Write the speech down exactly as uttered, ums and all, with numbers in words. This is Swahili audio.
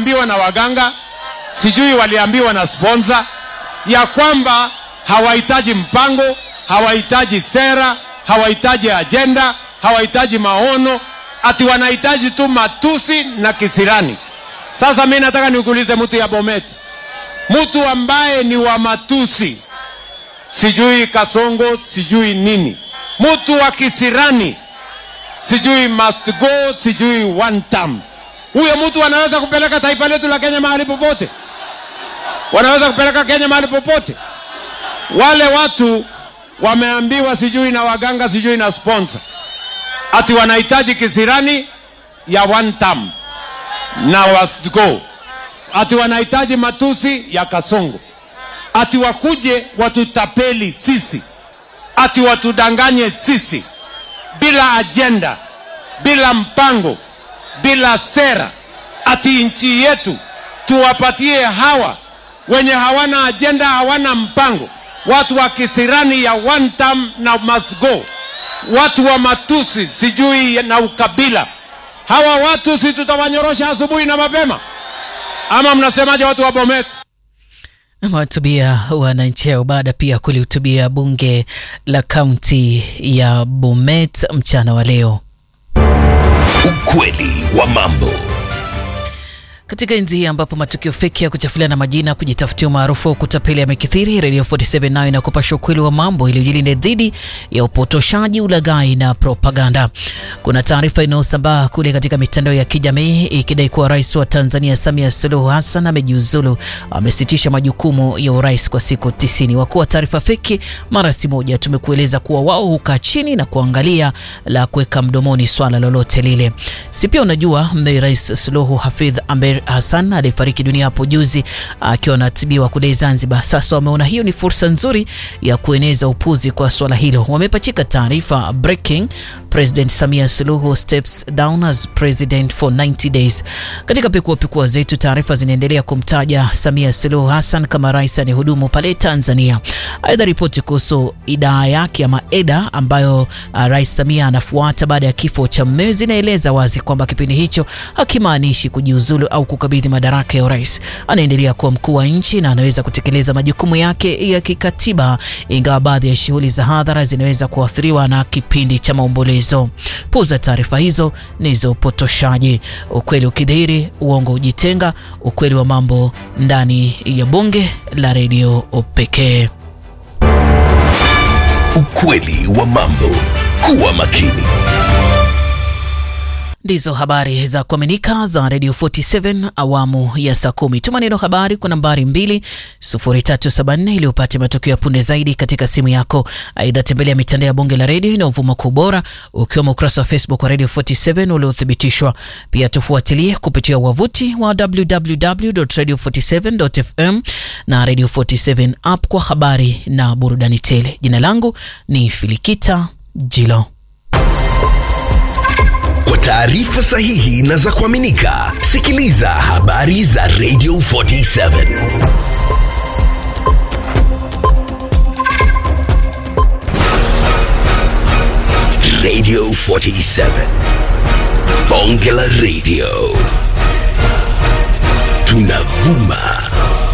waliambiwa na waganga, sijui waliambiwa na sponsor ya kwamba hawahitaji mpango, hawahitaji sera, hawahitaji agenda, hawahitaji maono, ati wanahitaji tu matusi na kisirani. Sasa mimi nataka nikuulize mtu ya Bomet, mtu ambaye ni wa matusi, sijui Kasongo, sijui nini, mtu wa kisirani, sijui must go, sijui one term, huyo mtu anaweza kupeleka taifa letu la Kenya mahali popote? Wanaweza kupeleka Kenya mahali popote? Wale watu wameambiwa sijui na waganga, sijui na sponsor, ati wanahitaji kisirani ya one term na must go, ati wanahitaji matusi ya Kasongo, ati wakuje watutapeli sisi, ati watudanganye sisi bila agenda, bila mpango, bila sera, ati nchi yetu tuwapatie hawa wenye hawana agenda, hawana mpango, watu wa kisirani ya one term na must go, watu wa matusi sijui na ukabila. Hawa watu si tutawanyorosha asubuhi na mapema? Ama mnasemaje watu wa Bomet? Mwatubia wananchi hao baada pia kulihutubia bunge la kaunti ya Bomet mchana wa leo. Ukweli wa mambo. Katika enzi hii ambapo matukio feki ya kuchafuliana majina, kujitafutia maarufu, kutapeli yamekithiri, Radio forty-seven nayo inakupasha ukweli wa mambo ili ujilinde dhidi ya upotoshaji, ulaghai na propaganda. Kuna taarifa inayosambaa kule katika mitandao ya kijamii ikidai kuwa Rais wa Tanzania Samia Suluhu Hassan amejiuzulu, amesitisha majukumu ya urais kwa siku tisini. Wakuu wa taarifa feki mara si moja tumekueleza kuwa wao hukaa chini na kuangalia la kuweka mdomoni swala lolote lile. Si pia unajua mme Rais Suluhu Hafidh Amber Hassan alifariki dunia hapo juzi akiwa anatibiwa kule Zanzibar. Sasa wameona hiyo ni fursa nzuri ya kueneza upuzi kwa swala hilo. Wamepachika taarifa breaking: President Samia Suluhu steps down as president for ninety days. Katika pekua pekua zetu taarifa zinaendelea kumtaja Samia Suluhu Hassan kama rais anayehudumu pale Tanzania. Aidha, ripoti kuhusu idaa yake ama eda ambayo uh, Rais Samia anafuata baada ya kifo cha mume zinaeleza wazi kwamba kipindi hicho hakimaanishi kujiuzulu au kukabidhi madaraka ya urais. Anaendelea kuwa mkuu wa nchi na anaweza kutekeleza majukumu yake ya kikatiba, ingawa baadhi ya shughuli za hadhara zinaweza kuathiriwa na kipindi cha maombolezo. Puza taarifa hizo ni za upotoshaji. Ukweli ukidhihiri, uongo ujitenga. Ukweli wa mambo ndani ya bunge la redio pekee. Ukweli wa mambo. Kuwa makini. Ndizo habari za kuaminika za Radio forty-seven awamu ya saa kumi. Tuma neno habari kwa nambari mbili sufuri tatu saba nne ili upate matukio ya punde zaidi katika simu yako. Aidha, tembelea mitandao ya bunge la radio inayovuma kwa ubora, ukiwemo ukurasa wa Facebook wa Radio forty-seven uliothibitishwa. Pia tufuatilie kupitia wavuti wa w w w dot radio forty-seven dot f m na Radio forty-seven app kwa habari na burudani tele. Jina langu ni Filikita Jilo. Kwa taarifa sahihi na za kuaminika, sikiliza habari za Radio forty-seven. Radio forty-seven. Bonge la Radio. Tunavuma